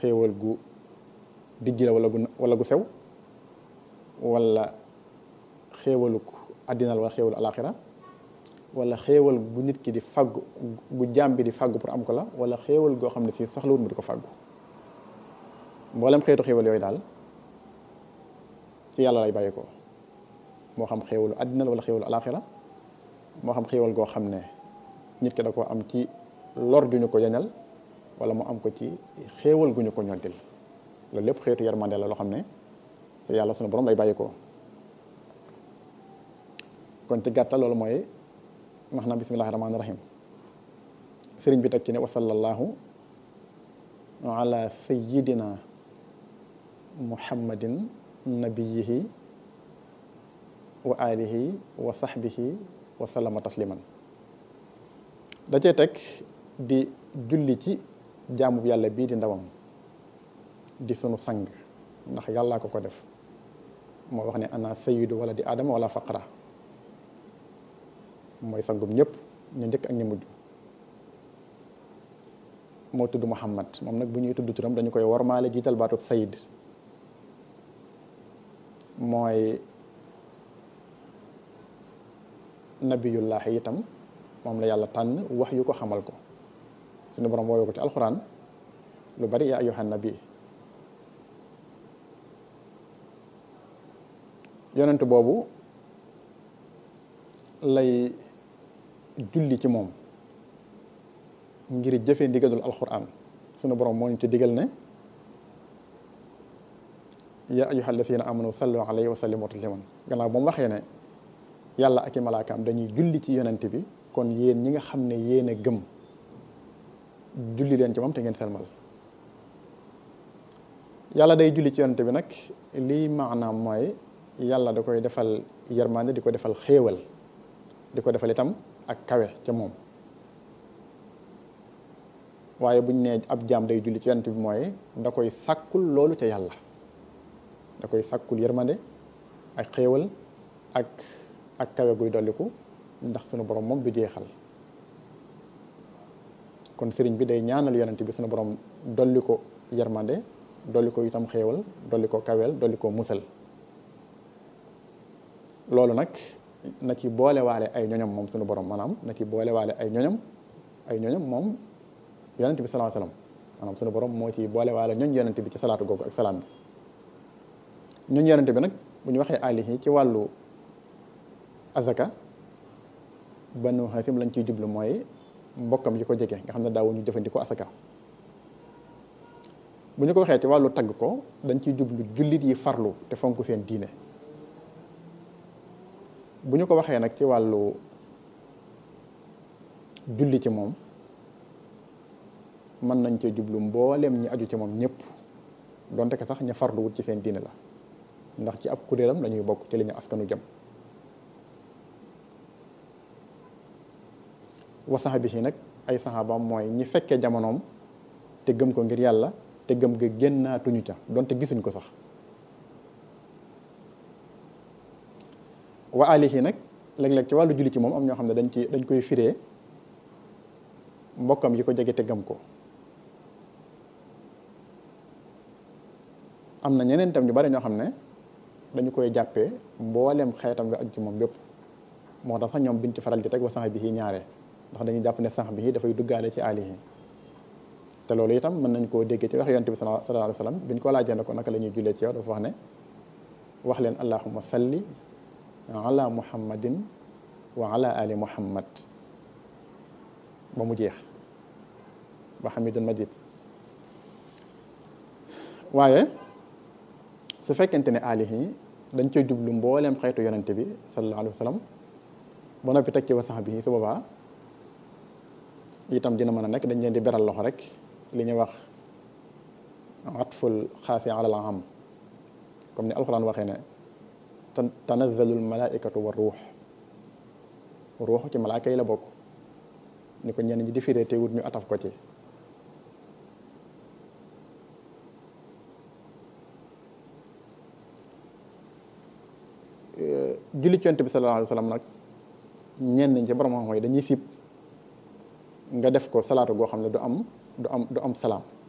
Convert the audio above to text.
xéewal gu dijj la wala gu sew, wala xéewaluk àddina la wala xéewalu alaxira, wala xéewal gu nit ki di faggu gu jaam bi di faggu pour am ko la, wala xéewal goo xam ne si soxlawut mu di ko faggu. mboolem xeetu xéewal yooyu daal ci yàlla lay bàyyi ko, moo xam xéewalu àddina la wala xéewalu alaxira, moo xam xéewal goo xam ne nit ki da koo am ci lor ju ñu ko jañal, wala mu am ko ci xéewal gu ñu ko ñoddil. loolu lépp xeetu yermande la loo xam ne ci yàlla sunu borom lay bàyyi ko. kon ci gàttal loolu mooy max na bismillahi rahmaani rahim. sëriñ bi teg ci ne wa sallallahu ala sayyidina muhammadin nabiyihi wa alihi wa sahbihi wa sallama tasliman. da cee teg di julli ci jaamu bu yàlla bii di ndawam di sunu sang, ndax yàllaa ko def. moo wax ne ana sayyidu wala di aadama wala faqra, mooy sangum ñëpp ñu njëkk ak ñu mujj. moo tudd Muhammad, moom nag bu ñuy tudd turam dañu koy wormaale jiital baatub sayid. mooy nabiyullahi itam moom la yàlla tànn wax yu ko xamal ko. suñu borom wooyu ko ci alxuraan lu bari, yaa ayyuhan nabi. yonent boobu lay julli ci moom ngir jëfe ndigalul alxuraan. suñu borom moo ñu ci digal ne yaa ayyuhal lazina amanu sallu alayhi wa sallimu tasliman. gannaaw ba mu waxee ne yàlla ak i malaakaam dañuy julli ci yonent bi, kon yéen ñi nga xam ne yéen a gëm julli leen ci moom te ngeen selmal. yàlla day julli ci yonent bi nag lii maanaam mooy yàlla da koy defal yermande, di ko defal xéewal, di ko defal itam ak kawe ca moom. waaye buñ ne ab jaam day julli ci yonent bi mooy da koy sàkkul loolu ca yàlla, da koy sàkkul yermande ak xéewal ak kawe guy dolliku, ndax sunu borom moom du jeexal. kon sëriñ bi day ñaanal yonent bi sunu borom dolli ko yermande, dolli ko itam xéewal, dolli ko kaweel, dolli ko musal. loolu nag na ci boolewaale ay ñoñam moom sunu borom, maanaam na ci boolewaale ay ñoñam moom yonent bi sallallahu alayhi wasallam. maanaam sunu borom moo ci boolewaale ñoñ yonent bi ci salaatu googu ak salaam bi. ñoñ yonent bi nag bu ñu waxee alihi ci wàllu azaka, Banu Haasim lañ ciy jublu mooy mbokkam yi ko jege nga xam ne daawuñu jëfandikoo asaka. bu ñu ko waxee ci wàllu tagg ko, dañ ciy jublu jullit yi farlu te fonk seen diine. bu ñu ko waxee nag ci wàllu julli ci moom, mën nañ cee jublu mbooleem ñi aju ci moom ñëpp, donte ko sax ña farlu wut ci seen diine la, ndax ci ab kuréelam lañuy bokk ci li ñu askanu jëm. wa saxaabihi nag ay saxaabaam mooy ñi fekkee jamonoom te gëm ko ngir yàlla, te gëm ga génnaatuñu ca donte gisuñ ko sax. wa alihi nag léeg-léeg ci wàllu julli ci moom am ñoo xam ne dañ koy firee mbokkam yi ko jege te gëm ko. am na ñeneen tam ñu bari ñoo xam ne dañu koy jàppee mboolem xeetam nga aju ci moom yépp. moo tax sax ñoom biñ ci faral di teg wa saxaabihi ñaare, ndax dañuy jàpp ne saxaabihi dafay duggaale ci alihi. te loolu itam mën nañ koo déggee ci wax yonent bi sallallahu alayhi wa sallam biñ ko laajee ne ko naka la ñuy jullee ci yow, dafa wax ne wax leen allahumma salli ala muhammadin wa ala ali muhammad ba mu jeex ba hamidun majid. waaye su fekkente ne alihi dañ koy jublu mbooleem xeetu yonent bi sallallahu alayhi wa sallam ba noppi teg ci wa sahbihi, su boobaa itam dina mën a nekk dañ leen di beral loxo rek, li ñuy wax atful xaasi ala al am, comme ni alquran waxee ne tanazzalul malaikatu wa ruux ci malaaka yi la bokk, ni ko ñenn ñi di firee te wut ñu ataf ko ci. julli ci yonent bi sallallahu alayhi wa sallam nag ñenn ñi ci borom xam-xam yi dañuy sib nga def ko salaatu goo xam ne du am salaam,